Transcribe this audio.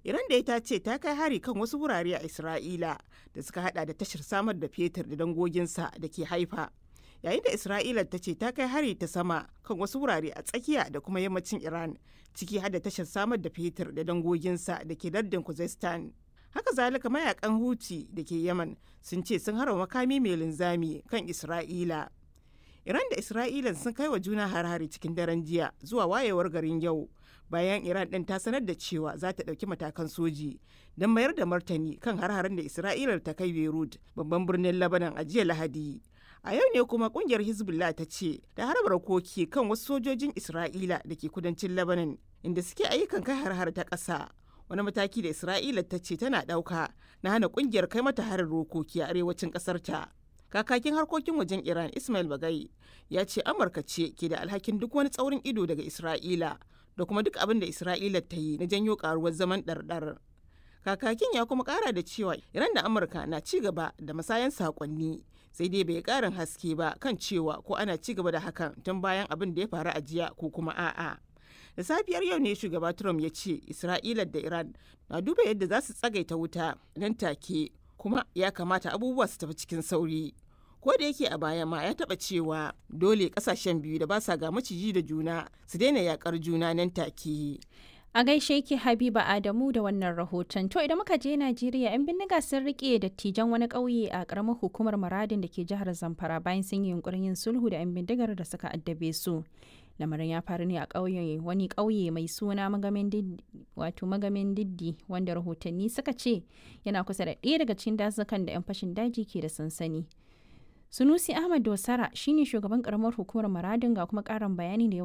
Iran da ta ce ta kai hari kan wasu wurare a Isra'ila da suka hada da tashar samar da fetur da dangoginsa da ke Haifa. Yayin da Isra'ila ta ce ta kai hari ta sama kan wasu wurare a tsakiya da kuma yammacin Iran, ciki har da tashar samar da fetur da dangoginsa da ke lardin Khuzestan. Haka zalika mayakan Houthi da ke Yaman sun ce sun harba makami mai linzami kan Isra'ila. Iran da Isra'ila sun kai wa juna har-hari cikin daren jiya zuwa wayewar garin yau, bayan Iran ɗin ta sanar da cewa za ta ɗauki matakan soji don mayar da martani kan har-harin da Isra'ila ta kai Beirut, babban birnin Lebanon a jiya Lahadi. A yau ne kuma kungiyar Hezbollah ta ce da harba rokoki kan wasu sojojin Isra'ila da ke kudancin Lebanon inda suke ayyukan kai har-har ta ƙasa. Wani mataki da Isra'ila ta ce tana ɗauka na hana kungiyar kai mata harin rokoki a arewacin ƙasar ta. Kakakin harkokin wajen Iran Ismail Bagai ya ce Amurka ce ke da alhakin duk wani tsaurin ido daga Isra'ila da kuma duk abin da Isra'ila ta yi na janyo karuwar zaman ɗarɗar. Kakakin ya kuma ƙara da cewa Iran da Amurka na ci gaba da masayan saƙonni, sai dai bai ƙarin haske ba kan cewa ko ana ci gaba da hakan tun bayan abin da ya faru a jiya ko kuma a'a. Da safiyar yau ne shugaba Trump ya ce Isra'ila da Iran na duba yadda za su tsagaita wuta nan take, kuma ya kamata abubuwa su tafi cikin sauri. Ko da yake a baya ma ya taba cewa dole kasashen biyu da ba sa ga maciji da juna su daina yakar juna nan take. A gaishe ki Habiba Adamu da wannan rahoton. To idan muka je Najeriya, 'yan bindiga sun rike dattijan wani ƙauye a ƙaramar hukumar Maradin da ke jihar Zamfara bayan sun yi yunkurin yin sulhu da 'yan bindigar da suka addabe su. Lamarin ya faru ne a wani ƙauye mai suna Magamin Diddi, wanda rahotanni suka ce yana kusa da ɗaya daga cikin dazukan da 'yan fashin daji ke da sansani. Sunusi Ahmad Dosara shine shugaban karamar hukumar Maradin, ga kuma ƙarin bayani da